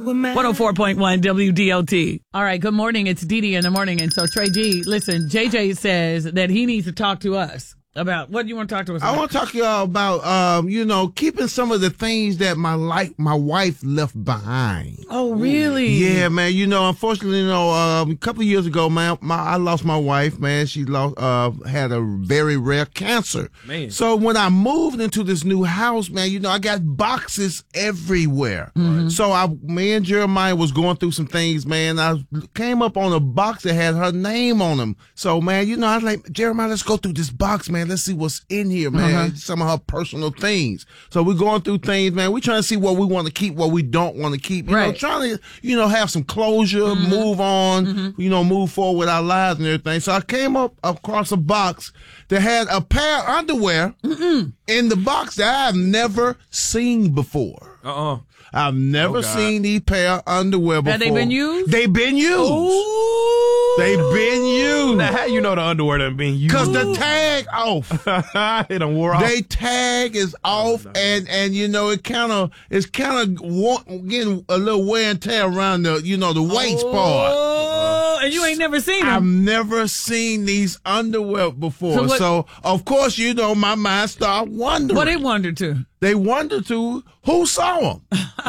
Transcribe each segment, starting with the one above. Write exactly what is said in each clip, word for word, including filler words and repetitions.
one oh four point one W D O T. All right, good morning. It's Dee Dee in the morning. And so, Trey G, listen, J J says that he needs to talk to us about, what do you want to talk to us about? I want to talk to y'all about, um, you know, keeping some of the things that my life, my wife left behind. Oh, really? Yeah, man. You know, unfortunately, you know, um, a couple of years ago, man, my, I lost my wife, man. She lost, uh, had a very rare cancer. Man. So when I moved into this new house, man, you know, I got boxes everywhere. Mm-hmm. So I, me and Jeremiah was going through some things, man. I came up on a box that had her name on them. So, man, you know, I was like, Jeremiah, let's go through this box, man. Let's see what's in here, man. Uh-huh. Some of her personal things. So we're going through things, man. We're trying to see what we want to keep, what we don't want to keep. You right. know, trying to, you know, have some closure, mm-hmm. move on, mm-hmm. you know, move forward with our lives and everything. So I came up across a box that had a pair of underwear Mm-mm. in the box that I've never seen before. Uh-uh. I've never oh, seen these pair of underwear before. Have they been used? They've been used. Ooh. They've been used. Now, how you know the underwear done been used? Because the tag off. It done wore off. They tag is off, oh, and, and you know, it kind of, it's kind of getting a little wear and tear around the, you know, the waist oh, part. Oh, and you ain't never seen them. I've never seen these underwear before. So, what, so of course, you know, my mind started wondering. What they wonder to? They wonder to who saw them.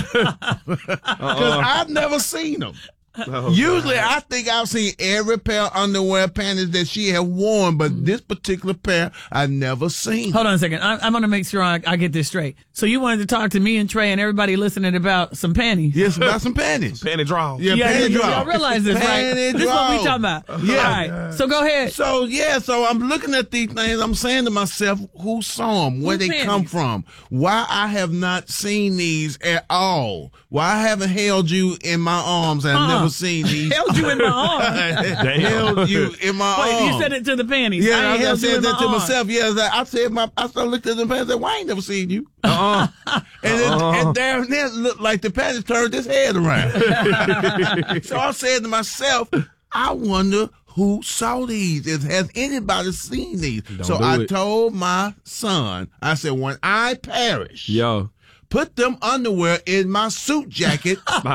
Because I've never seen them. Oh, Usually, God. I think I've seen every pair of underwear panties that she had worn, but mm. this particular pair I've never seen. Hold on a second. I, I'm going to make sure I, I get this straight. So you wanted to talk to me and Trey and everybody listening about some panties? Yes, about some panties. Panty draws. Yeah, yeah, panty yeah, draws. Y'all realize this, right? Panty This is what we talking about. Yeah. All right. So go ahead. So, yeah, so I'm looking at these things. I'm saying to myself, who saw them? Where Who's they panties? Come from? Why I have not seen these at all? Why I haven't held you in my arms and uh-uh. I've never seen these? Held you in my arms. Held you in my Wait, arms. You said it to the panties. Yeah, I, I, I said that to arms. myself. Yeah, I said my. I started looking at the panties and said, "Why I ain't never seen you?" Uh-uh. and uh-uh. It, and there, there looked like the panties turned his head around. So I said to myself, "I wonder who saw these. If, has anybody seen these?" Don't so I it. told my son, I said, "When I perish, yo." put them underwear in my suit jacket,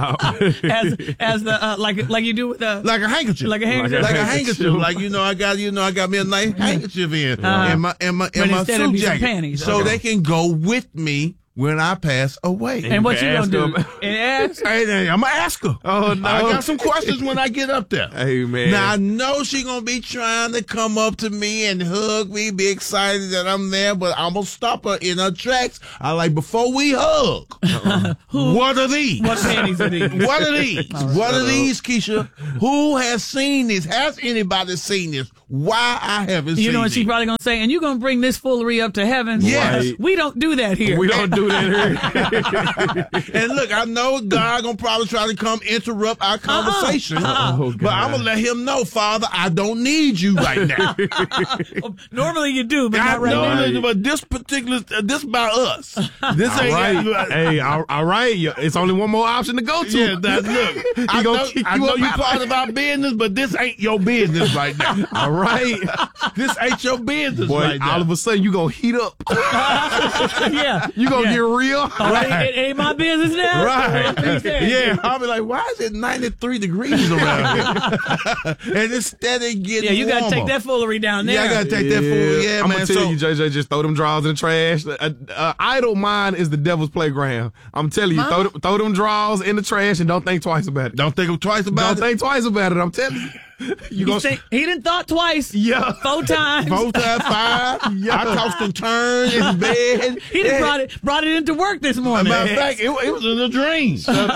as as the uh, like like you do with the like a handkerchief, like a handkerchief, like a handkerchief, like you know I got you know I got me a nice handkerchief in uh, in my in my in my suit jacket, panties, so okay. they can go with me when I pass away. And, and what you gonna do? And ask? Hey, I'm gonna ask her. Oh no! I got some questions when I get up there. Hey man! Now I know she gonna be trying to come up to me and hug me, be excited that I'm there, but I'm gonna stop her in her tracks. I like before we hug. Uh-uh. What are these? What panties are these? What are these? Right. What are these, Keisha? Who has seen this? Has anybody seen this? Why I haven't you seen You know what these? she's probably gonna say? And you gonna bring this foolery up to heaven? Yes. Right. We don't do that here. We don't do that here. And look, I know God gonna probably try to come interrupt our conversation, uh-uh. Uh-uh. but I'm gonna let him know, Father, I don't need you right now. Normally you do, but I not right know, now. but this particular, uh, this about us. This ain't right. uh, Hey, all, all right, it's only one more option to go to. Yeah, that, look, I know, you, I know you part of our business, but this ain't your business right now. All right, this ain't your business Boy, right now. All of a sudden, you gonna heat up. Yeah, you gonna yeah. get real. Oh, right. it, it ain't my business now. Right? Yeah, I'll be like, why is it ninety-three degrees around here? And it's steady getting Yeah, you warmer. gotta take that foolery down there. Yeah, I gotta take yeah. that foolery. Yeah, I'm man. gonna tell so, you, J J, just throw them drawers in the trash. Uh, uh, idle mind is the devil's playground. I'm telling you, throw, throw them drawers in the trash and don't think twice about it. Don't think twice about don't it. Don't think twice about it. I'm telling you. You gonna think, he didn't thought twice. Yeah, four times. Four times five. Yeah. I tossed and turned in bed. He done brought it brought it into work this morning. Matter of fact, it, it was in a dream.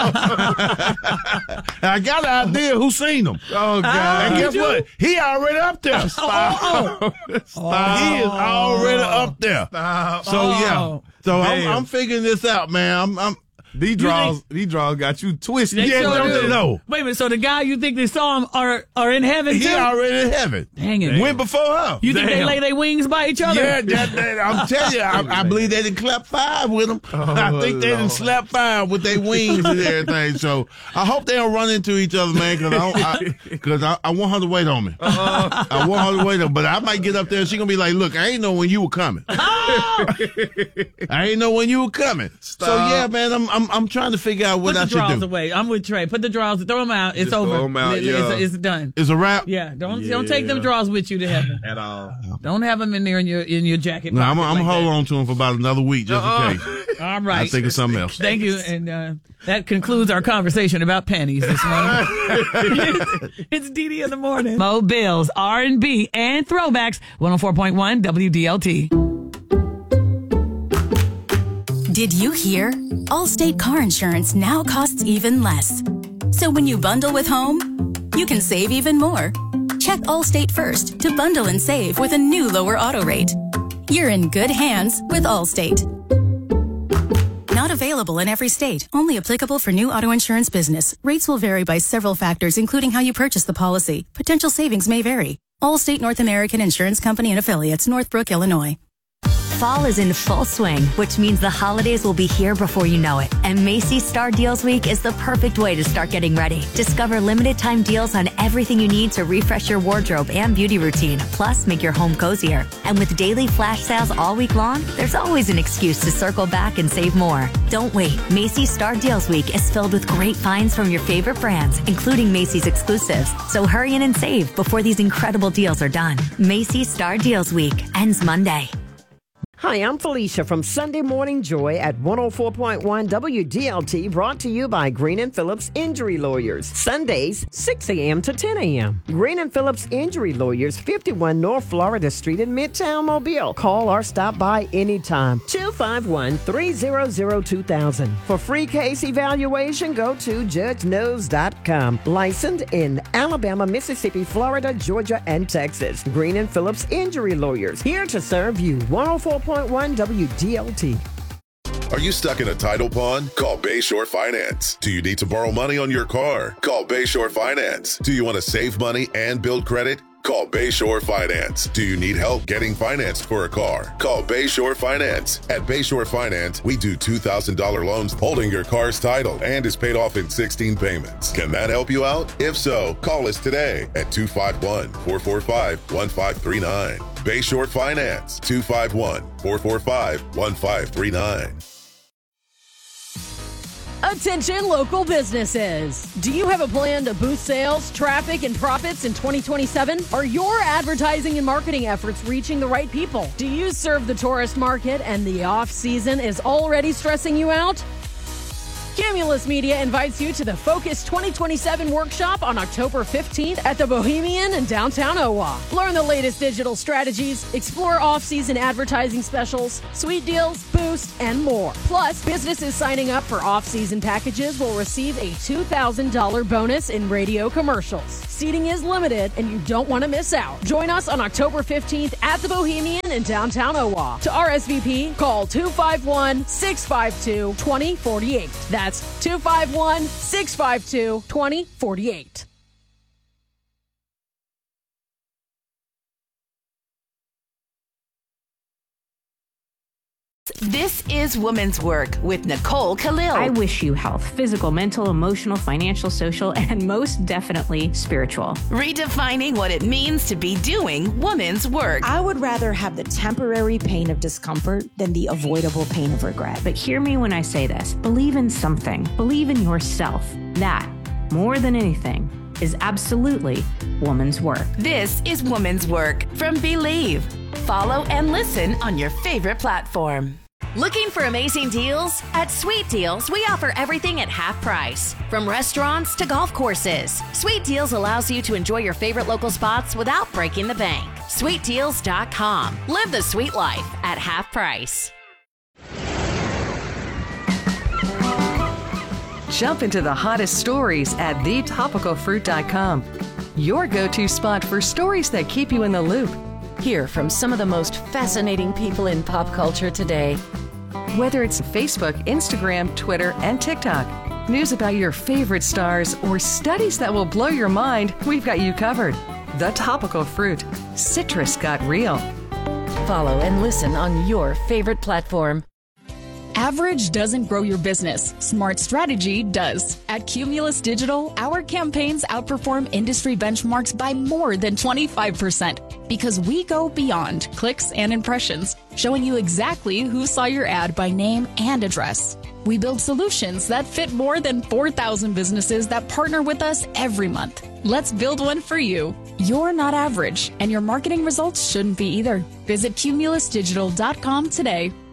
I got an idea who seen them. Oh God! And guess you? what? He already up there. Stop. Oh, oh. Stop. He is already up there. Stop. So yeah. Oh. So I'm, I'm figuring this out, man. I'm. I'm These draws, these draws got you twisted. They yeah, sure don't do. they know? Wait a minute. So the guy you think they saw him are are in heaven He too? already in heaven. Dang it. Went before her. You think Damn. they lay their wings by each other? Yeah, that, that, I'm telling you, I, I believe they didn't clap five with them. Oh, I think they Lord. didn't slap five with their wings and everything. So I hope they don't run into each other, man, because I, I, cause I, I want her to wait on me. Uh-huh. I want her to wait on me. But I might get up there and she's going to be like, look, I ain't know when you were coming. I ain't know when you were coming. Stop. So, yeah, man, I'm, I'm I'm I'm trying to figure out what Put I the should drawers do. away. I'm with Trey. Put the drawers. Throw them out. It's Just over. throw 'em out, It- yeah. it's, it's done. It's a wrap. Yeah. Don't Yeah. don't take them drawers with you to heaven. At all. Don't have them in there in your in your jacket. No, I'm, pocket I'm like hold that. on to them for about another week just Uh-uh. in case. All right. I think of something else. Thank you. And uh, that concludes our conversation about panties this morning. it's, it's Dee Dee in the morning. Mo Bills, R and B, and throwbacks. one oh four point one W D L T. Did you hear? Allstate car insurance now costs even less. So when you bundle with home, you can save even more. Check Allstate first to bundle and save with a new lower auto rate. You're in good hands with Allstate. Not available in every state. Only applicable for new auto insurance business. Rates will vary by several factors, including how you purchase the policy. Potential savings may vary. Allstate North American Insurance Company and Affiliates, Northbrook, Illinois. Fall is in full swing, which means the holidays will be here before you know it. And Macy's Star Deals Week is the perfect way to start getting ready. Discover limited time deals on everything you need to refresh your wardrobe and beauty routine, plus make your home cozier. And with daily flash sales all week long, there's always an excuse to circle back and save more. Don't wait. Macy's Star Deals Week is filled with great finds from your favorite brands, including Macy's exclusives. So hurry in and save before these incredible deals are done. Macy's Star Deals Week ends Monday. Hi, I'm Felicia from Sunday Morning Joy at one oh four point one W D L T, brought to you by Green and Phillips Injury Lawyers. Sundays, six a.m. to ten a.m. Green and Phillips Injury Lawyers, fifty-one North Florida Street in Midtown Mobile. Call or stop by anytime. two five one, three hundred, two thousand. For free case evaluation, go to judge knows dot com. Licensed in Alabama, Mississippi, Florida, Georgia, and Texas. Green and Phillips Injury Lawyers, here to serve you. one oh four point one W D L T. Are you stuck in a title pond? Call Bayshore Finance. Do you need to borrow money on your car? Call Bayshore Finance. Do you want to save money and build credit? Call Bayshore Finance. Do you need help getting financed for a car? Call Bayshore Finance. At Bayshore Finance, we do two thousand dollars loans holding your car's title and is paid off in sixteen payments. Can that help you out? If so, call us today at two five one, four four five, one five three nine. Bayshore Finance, two five one, four four five, one five three nine. Attention local businesses. Do you have a plan to boost sales, traffic, and profits in twenty twenty-seven? Are your advertising and marketing efforts reaching the right people? Do you serve the tourist market and the off-season is already stressing you out? Cumulus Media invites you to the Focus twenty twenty-seven workshop on October fifteenth at the Bohemian in downtown Owa. Learn the latest digital strategies, explore off-season advertising specials, sweet deals, boost, and more. Plus, businesses signing up for off-season packages will receive a two thousand dollars bonus in radio commercials. Seating is limited, and you don't want to miss out. Join us on October fifteenth at the Bohemian in downtown Owa. To R S V P, call two five one, six five two, two zero four eight. That's two five one, six five two, two zero four eight. This is Women's Work with Nicole Khalil. I wish you health, physical, mental, emotional, financial, social, and most definitely spiritual. Redefining what it means to be doing women's work. I would rather have the temporary pain of discomfort than the avoidable pain of regret. But hear me when I say this. Believe in something. Believe in yourself. That, more than anything, is absolutely woman's work. This is Women's Work from Believe. Follow and listen on your favorite platform. Looking for amazing deals? At Sweet Deals, we offer everything at half price. From restaurants to golf courses, Sweet Deals allows you to enjoy your favorite local spots without breaking the bank. sweet deals dot com. Live the sweet life at half price. Jump into the hottest stories at the topical fruit dot com. Your go-to spot for stories that keep you in the loop. Hear from some of the most fascinating people in pop culture today. Whether it's Facebook, Instagram, Twitter, and TikTok, news about your favorite stars, or studies that will blow your mind, we've got you covered. The Topical Fruit. Citrus got real. Follow and listen on your favorite platform. Average doesn't grow your business. Smart strategy does. At Cumulus Digital, our campaigns outperform industry benchmarks by more than twenty-five percent because we go beyond clicks and impressions, showing you exactly who saw your ad by name and address. We build solutions that fit more than four thousand businesses that partner with us every month. Let's build one for you. You're not average, and your marketing results shouldn't be either. Visit cumulus digital dot com today.